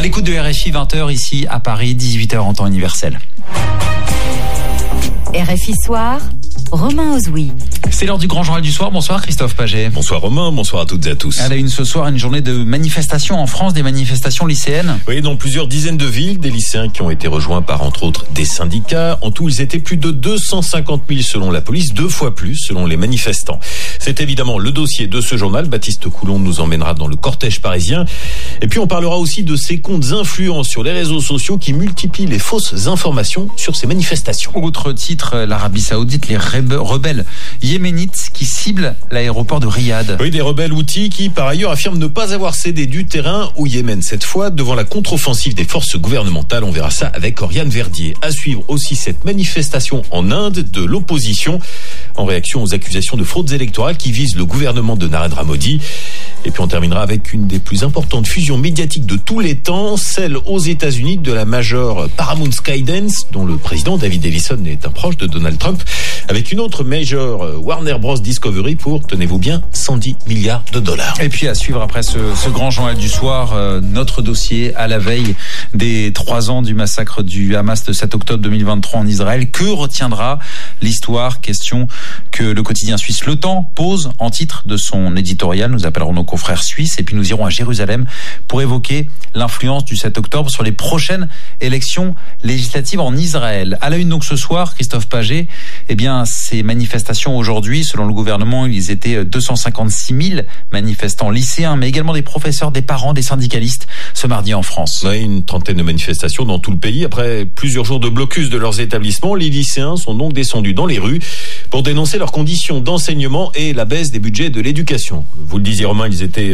À l'écoute de RFI, 20h ici à Paris, 18h en temps universel. RFI Soir, Romain Ozoui. C'est l'heure du grand journal du soir. Bonsoir Christophe Paget. Bonsoir Romain, bonsoir à toutes et à tous. À la une ce soir, une journée de manifestations en France, des manifestations lycéennes. Oui, dans plusieurs dizaines de villes, des lycéens qui ont été rejoints par entre autres des syndicats. En tout, ils étaient plus de 250 000 selon la police, 2 fois plus selon les manifestants. C'est évidemment le dossier de ce journal. Baptiste Coulon nous emmènera dans le cortège parisien. Et puis on parlera aussi de ces comptes influents sur les réseaux sociaux qui multiplient les fausses informations sur ces manifestations. Autre titre, l'Arabie Saoudite, les rebelles yéménites qui ciblent l'aéroport de Riyad. Oui, des rebelles houthis qui, par ailleurs, affirment ne pas avoir cédé du terrain au Yémen. Cette fois, devant la contre-offensive des forces gouvernementales. On verra ça avec Oriane Verdier. À suivre aussi cette manifestation en Inde de l'opposition en réaction aux accusations de fraudes électorales qui visent le gouvernement de Narendra Modi. Et puis on terminera avec une des plus importantes fusions médiatiques de tous les temps, celle aux États-Unis de la major Paramount Skydance, dont le président David Ellison est un proche de Donald Trump, avec une autre major Warner Bros Discovery pour, tenez-vous bien, 110 milliards de dollars. Et puis à suivre après ce grand journal du soir, notre dossier à la veille des 3 ans du massacre du Hamas de 7 octobre 2023 en Israël. Que retiendra l'histoire? Question que le quotidien suisse Le Temps pose en titre de son éditorial. Nous appellerons nos confrères suisses et puis nous irons à Jérusalem pour évoquer l'influence du 7 octobre sur les prochaines élections législatives en Israël. À la une donc ce soir, Christophe Paget, eh bien ces manifestations aujourd'hui, selon le gouvernement, ils étaient 256 000 manifestants lycéens, mais également des professeurs, des parents, des syndicalistes ce mardi en France. Oui, une trentaine de manifestations dans tout le pays. Après plusieurs jours de blocus de leurs établissements, les lycéens sont donc descendus dans les rues pour dénoncer leurs conditions d'enseignement et la baisse des budgets de l'éducation. Vous le disiez Romain, ils étaient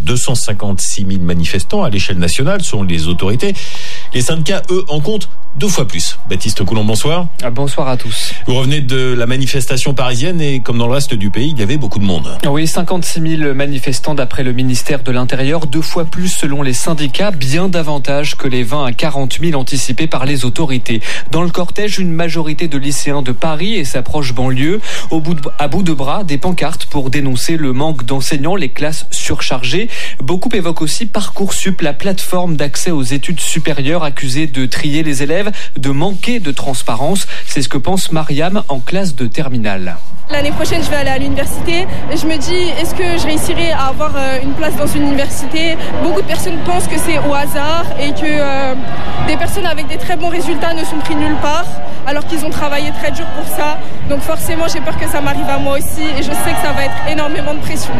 256 000 manifestants à l'échelle nationale selon les autorités. Les syndicats, eux, en comptent 2 fois plus. Baptiste Coulon, bonsoir. Bonsoir à tous. Vous revenez de la manifestation parisienne et comme dans le reste du pays, il y avait beaucoup de monde. Oui, 56 000 manifestants d'après le ministère de l'Intérieur, 2 fois plus selon les syndicats, bien davantage que les 20 à 40 000 anticipés par les autorités. Dans le cortège, une majorité de lycéens de Paris et sa proche banlieue, à bout de bras, des pancartes pour dénoncer le manque d'enseignants, les classes surchargées. Beaucoup évoquent aussi Parcoursup, la plateforme d'accès aux études supérieures accusée de trier les élèves, de manquer de transparence. C'est ce que pense Mariam en classe de terminale. L'année prochaine, je vais aller à l'université et je me dis, est-ce que je réussirai à avoir une place dans une université? Beaucoup de personnes pensent que c'est au hasard et que des personnes avec des très bons résultats ne sont pris nulle part alors qu'ils ont travaillé très dur pour ça. Donc forcément, j'ai peur que ça m'arrive à moi aussi et je sais que ça va être énormément de pression.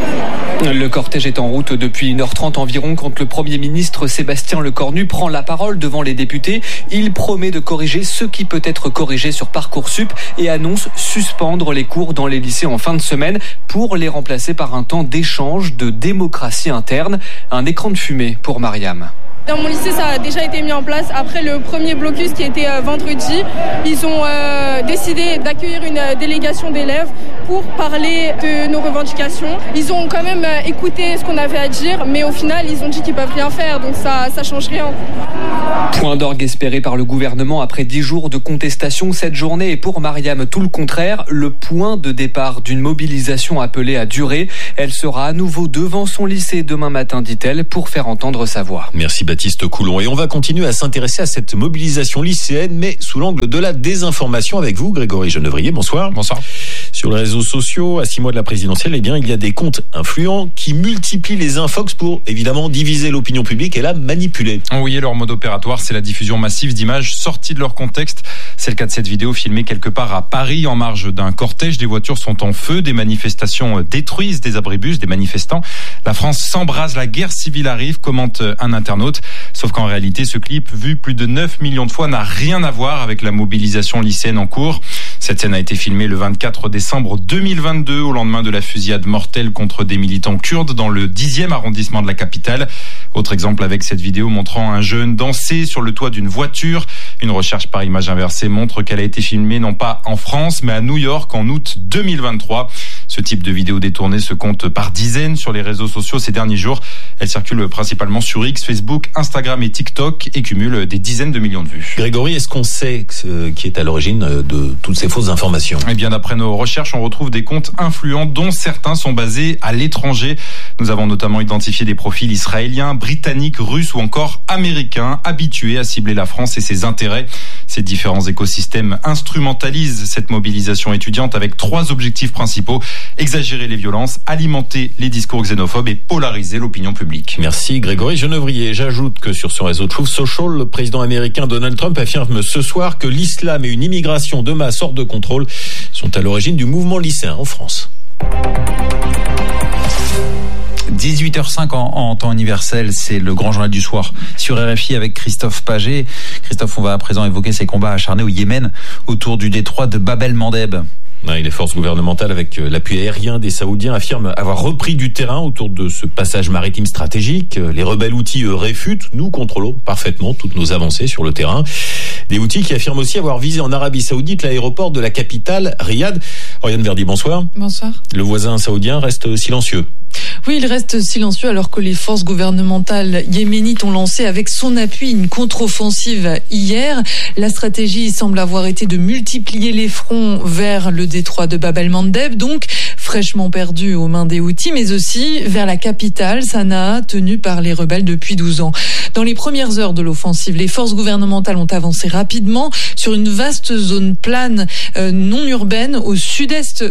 Le cortège est en route depuis 1h30 environ quand le Premier ministre Sébastien Lecornu prend la parole devant les députés. Il promet de corriger ce qui peut être corrigé sur Parcoursup et annonce suspendre les cours dans les lycées en fin de semaine pour les remplacer par un temps d'échange, de démocratie interne. Un écran de fumée pour Mariam. Dans mon lycée, ça a déjà été mis en place. Après le premier blocus qui était vendredi, ils ont décidé d'accueillir une délégation d'élèves pour parler de nos revendications. Ils ont quand même écouté ce qu'on avait à dire, mais au final, ils ont dit qu'ils peuvent rien faire, donc ça change rien. Point d'orgue espéré par le gouvernement après 10 jours de contestation. Cette journée est pour Mariam tout le contraire, le point de départ d'une mobilisation appelée à durer. Elle sera à nouveau devant son lycée demain matin, dit-elle, pour faire entendre sa voix. Merci Baptiste Coulon. Et on va continuer à s'intéresser à cette mobilisation lycéenne, mais sous l'angle de la désinformation avec vous, Grégory Genevrier. Bonsoir. Bonsoir. Sur les réseaux sociaux, à 6 mois de la présidentielle, eh bien, il y a des comptes influents qui multiplient les infox pour, évidemment, diviser l'opinion publique et la manipuler. Oui, et leur mode opératoire, c'est la diffusion massive d'images sorties de leur contexte. C'est le cas de cette vidéo filmée quelque part à Paris, en marge d'un cortège. Des voitures sont en feu, des manifestations détruisent des abribus, des manifestants. La France s'embrase, la guerre civile arrive, commente un internaute. Sauf qu'en réalité, ce clip, vu plus de 9 millions de fois, n'a rien à voir avec la mobilisation lycéenne en cours. Cette scène a été filmée le 24 décembre 2022, au lendemain de la fusillade mortelle contre des militants kurdes dans le 10e arrondissement de la capitale. Autre exemple avec cette vidéo montrant un jeune danser sur le toit d'une voiture. Une recherche par image inversée montre qu'elle a été filmée non pas en France, mais à New York en août 2023. Ce type de vidéo détournée se compte par dizaines sur les réseaux sociaux ces derniers jours. Elle circule principalement sur X, Facebook, Instagram et TikTok et cumule des dizaines de millions de vues. Grégory, est-ce qu'on sait qui est à l'origine de toutes ces fausses informations? Eh bien, d'après nos recherches, on retrouve des comptes influents dont certains sont basés à l'étranger. Nous avons notamment identifié des profils israéliens, britanniques, russes ou encore américains habitués à cibler la France et ses intérêts. Ces différents écosystèmes instrumentalisent cette mobilisation étudiante avec 3 objectifs principaux: exagérer les violences, alimenter les discours xénophobes et polariser l'opinion publique. Merci Grégory Genevrier. J'ajoute que sur son réseau Truth Social, le président américain Donald Trump affirme ce soir que l'islam et une immigration de masse hors de contrôle sont à l'origine du mouvement lycéen en France. 18h05 en temps universel, c'est le grand journal du soir sur RFI avec Christophe Paget. Christophe, on va à présent évoquer ces combats acharnés au Yémen autour du détroit de Bab el-Mandeb. Oui, les forces gouvernementales, avec l'appui aérien des Saoudiens, affirment avoir repris du terrain autour de ce passage maritime stratégique. Les rebelles Houthis réfutent. Nous contrôlons parfaitement toutes nos avancées sur le terrain. Des Houthis qui affirment aussi avoir visé en Arabie Saoudite l'aéroport de la capitale, Riyad. Oriane Verdi, bonsoir. Bonsoir. Le voisin saoudien reste silencieux. Oui, il reste silencieux alors que les forces gouvernementales yéménites ont lancé avec son appui une contre-offensive hier. La stratégie semble avoir été de multiplier les fronts vers le détroit de Bab el-Mandeb, donc fraîchement perdu aux mains des Houthis, mais aussi vers la capitale, Sanaa, tenue par les rebelles depuis 12 ans. Dans les premières heures de l'offensive, les forces gouvernementales ont avancé rapidement sur une vaste zone plane non urbaine au sud-ouest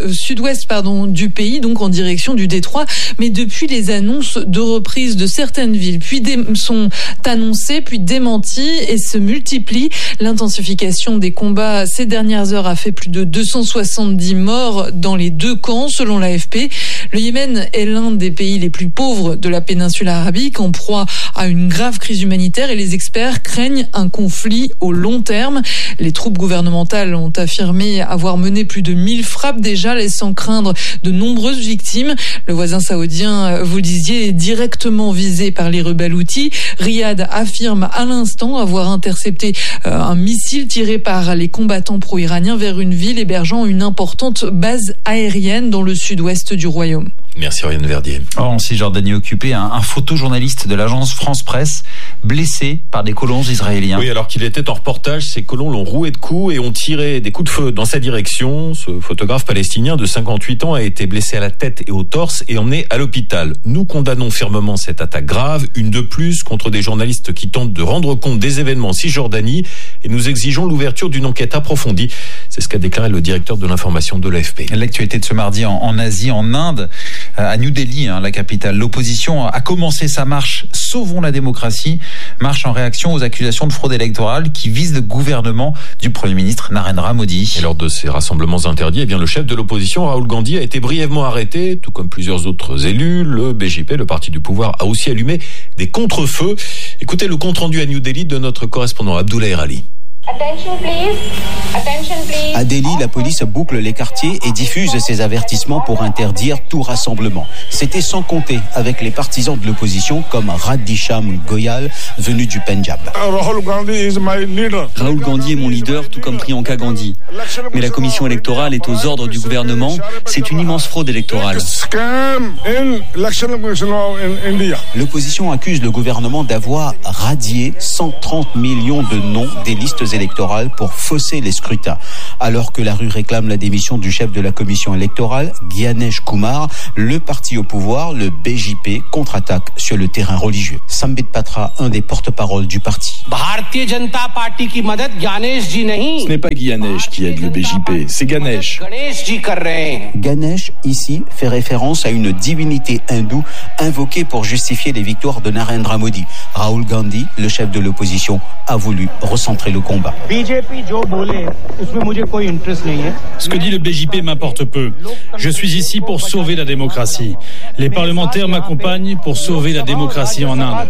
du pays, donc en direction du détroit. Mais depuis les annonces de reprise de certaines villes, sont annoncées, puis démenties et se multiplient. L'intensification des combats ces dernières heures a fait plus de 270 morts dans les 2 camps, selon l'AFP. Le Yémen est l'un des pays les plus pauvres de la péninsule arabique, en proie à une grave crise humanitaire, et les experts craignent un conflit au long terme. Les troupes gouvernementales ont affirmé avoir mené plus de 1000 frappes déjà, laissant craindre de nombreuses victimes. Le voisin saoudien, vous le disiez, est directement visé par les rebelles Houthis. Riyad affirme à l'instant avoir intercepté un missile tiré par les combattants pro-iraniens vers une ville hébergeant une importante base aérienne dans le sud-ouest du royaume. Merci Oriane Verdier. En Cisjordanie occupée, un photojournaliste de l'agence France Presse blessé par des colons israéliens. Oui, alors qu'il était en reportage, ces colons l'ont roué de coups et ont tiré des coups de feu dans sa direction. Ce photographe palestinien de 58 ans a été blessé à la tête et au torse et emmené à l'hôpital. Nous condamnons fermement cette attaque grave, une de plus contre des journalistes qui tentent de rendre compte des événements en Cisjordanie, et nous exigeons l'ouverture d'une enquête approfondie. C'est ce qu'a déclaré le directeur de l'information de l'AFP. L'actualité de ce mardi en Asie, en Inde, à New Delhi, la capitale. L'opposition a commencé sa marche Sauvons la démocratie, marche en réaction aux accusations de fraude électorale qui visent le gouvernement du Premier ministre Narendra Modi. Et lors de ces rassemblements interdits, le chef de l'opposition, Rahul Gandhi, a été brièvement arrêté, tout comme plusieurs autres élus. Le BJP, le parti du pouvoir, a aussi allumé des contre-feux. Écoutez le compte-rendu à New Delhi de notre correspondant Abdullah Erali. Attention please. À Delhi, la police boucle les quartiers et diffuse ses avertissements pour interdire tout rassemblement. C'était sans compter avec les partisans de l'opposition comme Radhisham Goyal, venu du Pendjab. Rahul Gandhi est mon leader, tout comme Priyanka Gandhi. Mais la commission électorale est aux ordres du gouvernement. C'est une immense fraude électorale. L'opposition accuse le gouvernement d'avoir radié 130 millions de noms des listes électorales pour fausser les scrutins. Alors que la rue réclame la démission du chef de la commission électorale, Gyanesh Kumar, le parti au pouvoir, le BJP, contre-attaque sur le terrain religieux. Sambit Patra, un des porte-paroles du parti. Ce n'est pas Gyanesh qui aide le BJP, c'est Ganesh. Ganesh, ici, fait référence à une divinité hindoue invoquée pour justifier les victoires de Narendra Modi. Rahul Gandhi, le chef de l'opposition, a voulu recentrer le combat. Ce que dit le BJP m'importe peu. Je suis ici pour sauver la démocratie. Les parlementaires m'accompagnent pour sauver la démocratie en Inde.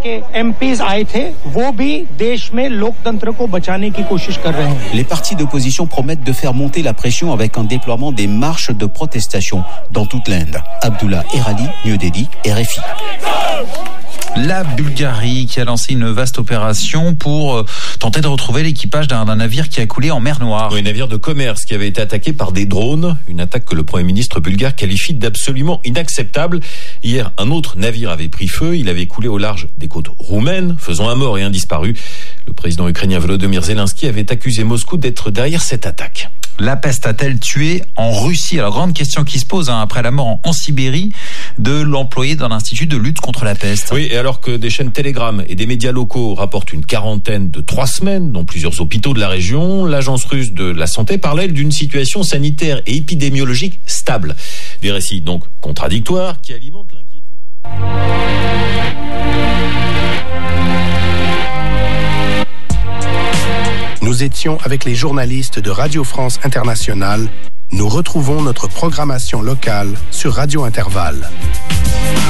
Les partis d'opposition promettent de faire monter la pression avec un déploiement des marches de protestation dans toute l'Inde. Abdullah Erali, New Delhi, RFI. La Bulgarie qui a lancé une vaste opération pour tenter de retrouver l'équipage d'un navire qui a coulé en mer Noire. Oui, un navire de commerce qui avait été attaqué par des drones, une attaque que le Premier ministre bulgare qualifie d'absolument inacceptable. Hier, un autre navire avait pris feu, il avait coulé au large des côtes roumaines, faisant un mort et un disparu. Le président ukrainien Volodymyr Zelensky avait accusé Moscou d'être derrière cette attaque. La peste a-t-elle tué en Russie? Alors, grande question qui se pose après la mort en Sibérie de l'employé d'un institut de lutte contre la peste. Oui, et alors que des chaînes Telegram et des médias locaux rapportent une quarantaine de 3 semaines dans plusieurs hôpitaux de la région, l'agence russe de la santé parlait d'une situation sanitaire et épidémiologique stable. Des récits donc contradictoires qui alimentent l'inquiétude. Nous étions avec les journalistes de Radio France Internationale. Nous retrouvons notre programmation locale sur Radio Intervalle.